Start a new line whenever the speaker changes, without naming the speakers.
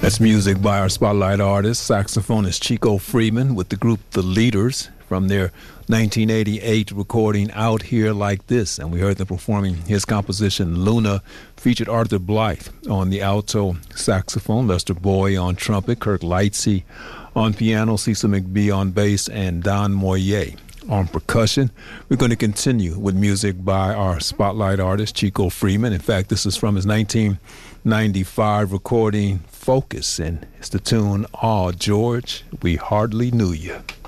That's music by our spotlight artist, saxophonist Chico Freeman with the group The Leaders from their 1988 recording Out Here Like This. And we heard them performing his composition Luna, featured Arthur Blythe on the alto saxophone, Lester Boy on trumpet, Kirk Lightsey on piano, Cecil McBee on bass, and Don Moyer on percussion. We're going to continue with music by our spotlight artist, Chico Freeman. In fact, this is from his 1995 recording, Focus, and it's the tune, "Aw, George, We Hardly Knew You."